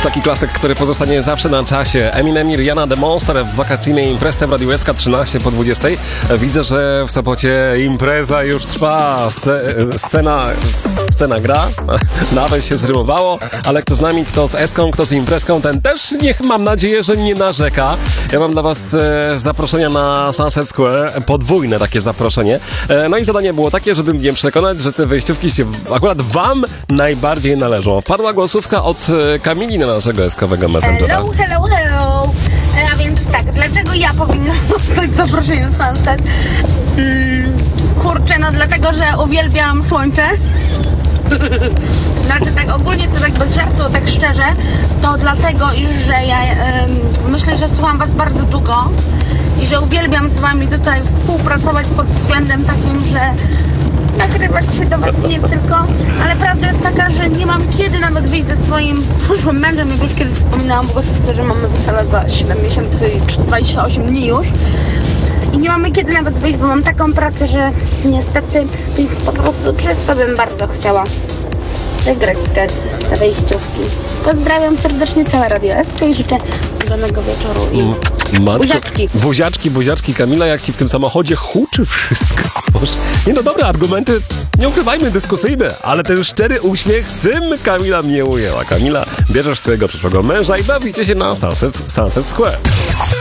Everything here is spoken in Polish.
Taki klasyk, który pozostanie zawsze na czasie. Eminem i Rihanna The Monster w wakacyjnej imprezie w Radiu SK 13 po 20. Widzę, że w Sopocie impreza już trwa. Scena gra. Nawet się zrymowało, ale kto z nami, kto z Eską, kto z imprezką, ten też mam nadzieję, że nie narzeka. Ja mam dla was zaproszenia na Sunset Square, podwójne takie zaproszenie. No i zadanie było takie, żeby mnie przekonać, że te wejściówki się akurat wam najbardziej należą. Wpadła głosówka od Kamili na naszego eskowego messengera. Hello. A więc tak, dlaczego ja powinnam dostać zaproszenie na Sunset? Kurczę, no dlatego, że uwielbiam słońce. Znaczy tak ogólnie, to tak bez żartu, tak szczerze, to dlatego, że ja myślę, że słucham was bardzo długo i że uwielbiam z wami tutaj współpracować pod względem takim, że nagrywać się do was nie tylko, ale prawda jest taka, że nie mam kiedy nawet wyjść ze swoim przyszłym mężem, jak już kiedyś wspominałam, bo chcę, że mamy wesele za 7 miesięcy i 28 dni już. I nie mamy kiedy nawet wyjść, bo mam taką pracę, że niestety, więc po prostu przez to bym bardzo chciała wygrać te wejściówki. Pozdrawiam serdecznie całe Radio SK i życzę udanego wieczoru i buziaczki Kamila, jak ci w tym samochodzie huczy wszystko. Nie no dobre argumenty, nie ukrywajmy, dyskusyjne, ale ten szczery uśmiech, tym Kamila mnie ujęła. Kamila, bierzesz swojego przyszłego męża i bawicie się na Sunset Square.